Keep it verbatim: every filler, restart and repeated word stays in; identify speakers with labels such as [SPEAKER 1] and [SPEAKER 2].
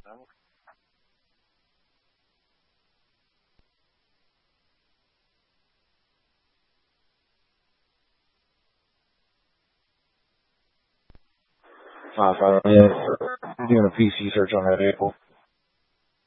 [SPEAKER 1] Five, five, yeah. I'm doing a P C search on that Apple.